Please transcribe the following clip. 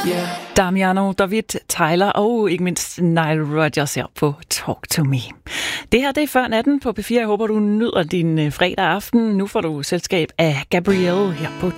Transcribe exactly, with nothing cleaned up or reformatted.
Yeah. Damiano, David, Tyler og ikke mindst Nile Rodgers her på Talk to Me. Det her, det er før natten på P fire. Jeg håber, du nyder din fredag aften. Nu får du selskab af Gabrielle her på